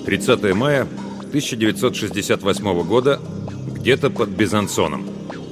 30 мая 1968 года, где-то под Безансоном.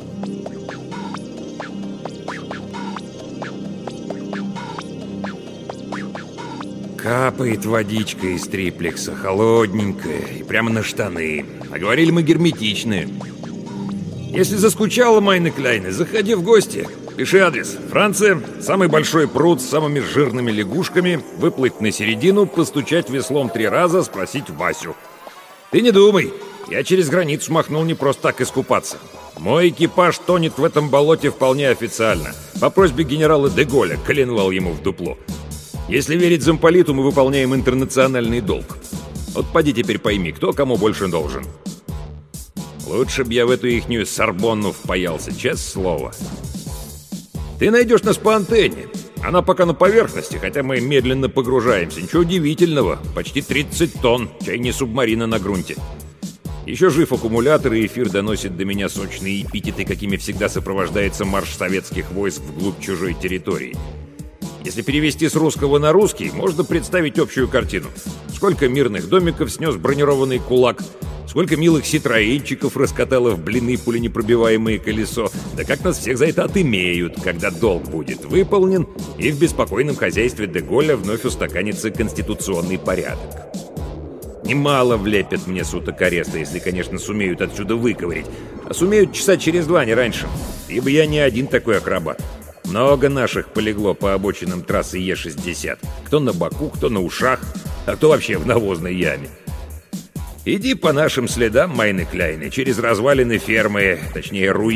Капает водичка из триплекса, холодненькая, и прямо на штаны. А говорили мы герметичные. Если заскучала, Майны Кляйны, заходи в гости. Пиши адрес. Франция, самый большой пруд с самыми жирными лягушками, выплыть на середину, постучать веслом 3 раза, спросить Васю. Ты не думай, я через границу махнул не просто так искупаться. Мой экипаж тонет в этом болоте вполне официально. По просьбе генерала де Голля, коленвал ему в дупло. Если верить замполиту, мы выполняем интернациональный долг. Вот поди теперь пойми, кто кому больше должен. Лучше б я в эту ихнюю Сорбонну впаялся, честное слово. Ты найдешь нас по антенне. Она пока на поверхности, хотя мы медленно погружаемся. Ничего удивительного, почти 30 тонн, чай не субмарина на грунте. Еще жив аккумулятор, и эфир доносит до меня сочные эпитеты, какими всегда сопровождается марш советских войск вглубь чужой территории. Если перевести с русского на русский, можно представить общую картину. Сколько мирных домиков снес бронированный кулак, сколько милых ситроенчиков раскатало в блины пуленепробиваемое колесо. Да как нас всех за это отымеют, когда долг будет выполнен, и в беспокойном хозяйстве де Голля вновь устаканится конституционный порядок. Немало влепят мне суток ареста, если, конечно, сумеют отсюда выковырять. А сумеют часа через 2, не раньше. Ибо я не один такой акробат. Много наших полегло по обочинам трассы Е-60. Кто на боку, кто на ушах, а кто вообще в навозной яме. Иди по нашим следам, Майны Кляйны, через развалины фермы, точнее руины.